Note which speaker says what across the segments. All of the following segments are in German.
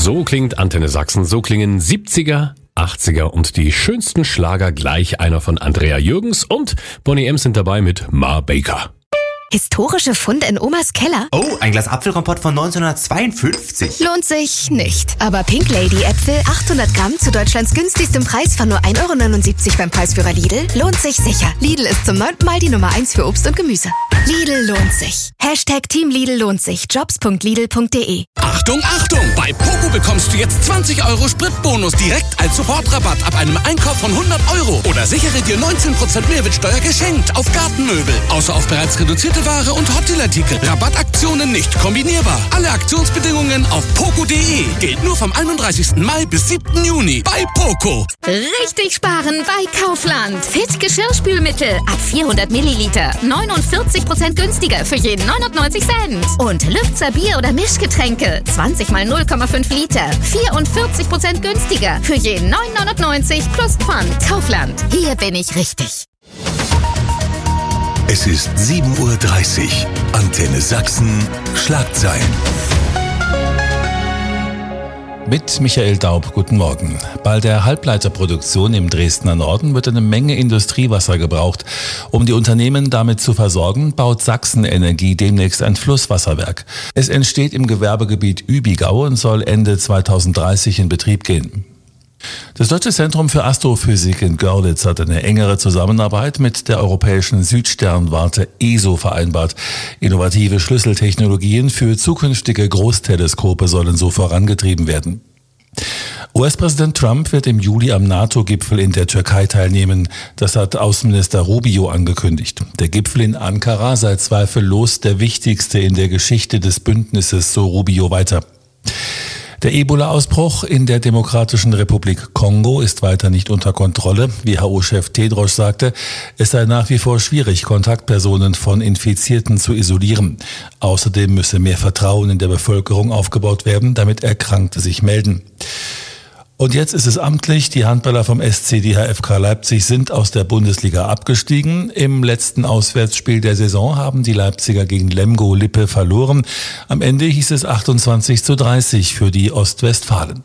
Speaker 1: So klingt Antenne Sachsen, so klingen 70er, 80er und die schönsten Schlager gleich. Einer von Andrea Jürgens und Bonnie M. sind dabei mit Ma Baker.
Speaker 2: Historische Fund in Omas Keller?
Speaker 3: Oh, ein Glas Apfelkompott von 1952.
Speaker 2: Lohnt sich nicht. Aber Pink Lady Äpfel 800 Gramm zu Deutschlands günstigstem Preis von nur 1,79 € beim Preisführer Lidl lohnt sich sicher. Lidl ist zum 9. Mal die Nummer 1 für Obst und Gemüse. Lidl lohnt sich. Team Lidl lohnt sich. Jobs.lidl.de.
Speaker 4: Achtung, Achtung! Bei Poco bekommst du jetzt 20 € Spritbonus direkt als Sofortrabatt ab einem Einkauf von 100 €. Oder sichere dir 19% Mehrwertsteuer geschenkt auf Gartenmöbel. Außer auf bereits reduzierte Ware und Hotdealer-Artikel. Rabattaktionen nicht kombinierbar. Alle Aktionsbedingungen auf poco.de. Gilt nur vom 31. Mai bis 7. Juni bei Poco.
Speaker 5: Richtig sparen bei Kaufland. Fit Geschirrspülmittel ab 400 Milliliter. 49% günstiger für jeden 99 Cent. Und Lübzer Bier- oder Mischgetränke. 20 mal 0,5 Liter. 44% günstiger für jeden 9,99 plus Pfand. Kaufland. Hier bin ich richtig.
Speaker 6: Es ist 7:30 Uhr. Antenne Sachsen. Schlagzeilen.
Speaker 7: Mit Michael Daub, guten Morgen. Bei der Halbleiterproduktion im Dresdner Norden wird eine Menge Industriewasser gebraucht. Um die Unternehmen damit zu versorgen, baut Sachsen-Energie demnächst ein Flusswasserwerk. Es entsteht im Gewerbegebiet Übigau und soll Ende 2030 in Betrieb gehen. Das Deutsche Zentrum für Astrophysik in Görlitz hat eine engere Zusammenarbeit mit der Europäischen Südsternwarte ESO vereinbart. Innovative Schlüsseltechnologien für zukünftige Großteleskope sollen so vorangetrieben werden. US-Präsident Trump wird im Juli am NATO-Gipfel in der Türkei teilnehmen. Das hat Außenminister Rubio angekündigt. Der Gipfel in Ankara sei zweifellos der wichtigste in der Geschichte des Bündnisses, so Rubio weiter. Der Ebola-Ausbruch in der Demokratischen Republik Kongo ist weiter nicht unter Kontrolle. WHO-Chef Tedros sagte, es sei nach wie vor schwierig, Kontaktpersonen von Infizierten zu isolieren. Außerdem müsse mehr Vertrauen in der Bevölkerung aufgebaut werden, damit Erkrankte sich melden. Und jetzt ist es amtlich, die Handballer vom SC DHFK Leipzig sind aus der Bundesliga abgestiegen. Im letzten Auswärtsspiel der Saison haben die Leipziger gegen Lemgo Lippe verloren. Am Ende hieß es 28:30 für die Ostwestfalen.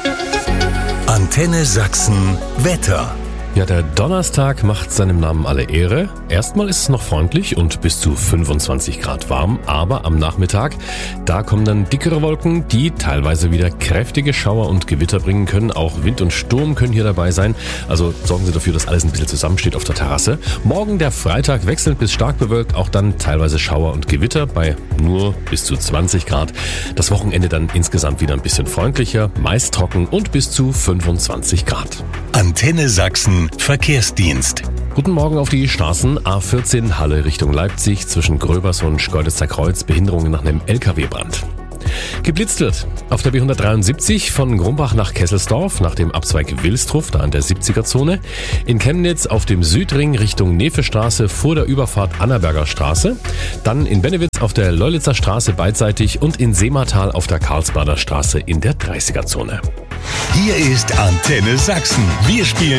Speaker 6: Antenne Sachsen. Wetter.
Speaker 1: Ja, der Donnerstag macht seinem Namen alle Ehre. Erstmal ist es noch freundlich und bis zu 25 Grad warm, aber am Nachmittag, da kommen dann dickere Wolken, die teilweise wieder kräftige Schauer und Gewitter bringen können. Auch Wind und Sturm können hier dabei sein, also sorgen Sie dafür, dass alles ein bisschen zusammensteht auf der Terrasse. Morgen der Freitag wechselnd bis stark bewölkt, auch dann teilweise Schauer und Gewitter bei nur bis zu 20 Grad. Das Wochenende dann insgesamt wieder ein bisschen freundlicher, meist trocken und bis zu 25 Grad.
Speaker 6: Antenne Sachsen. Verkehrsdienst.
Speaker 1: Guten Morgen auf die Straßen. A14 Halle Richtung Leipzig zwischen Gröbers und Schkeuditzer Kreuz. Behinderungen nach einem LKW-Brand. Geblitzt wird auf der B173 von Grumbach nach Kesselsdorf nach dem Abzweig Wilstrup, da an der 70er-Zone. In Chemnitz auf dem Südring Richtung Nefestraße vor der Überfahrt Annaberger Straße. Dann in Bennewitz auf der Leulitzer Straße beidseitig und in Seematal auf der Karlsbader Straße in der 30er-Zone.
Speaker 6: Hier ist Antenne Sachsen. Wir spielen